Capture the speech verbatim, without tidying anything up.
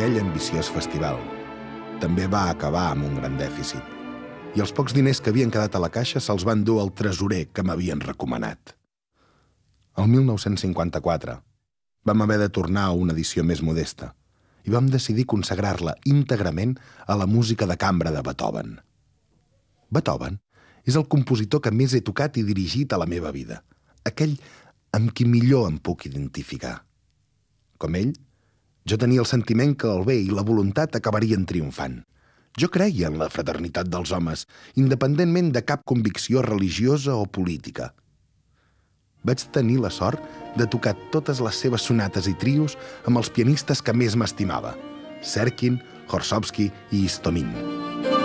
aquell ambiciós festival. També va acabar amb un gran dèficit. I els pocs diners que havien quedat a la caixa se'ls van dur al tresorer que m'havien recomanat. El mil nou-cents cinquanta-quatre vam haver de tornar a una edició més modesta i vam decidir consagrar-la íntegrament a la música de cambra de Beethoven. Beethoven és el compositor que més he tocat i dirigit a la meva vida, aquell amb qui millor em puc identificar. Com ell, jo tenia el sentiment que el bé i la voluntat acabarien triomfant. Jo creia en la fraternitat dels homes, independentment de cap convicció religiosa o política. Vaig tenir la sort de tocar totes les seves sonates i trios amb els pianistes que més m'estimava, Serkin, Horsovsky i Istomin.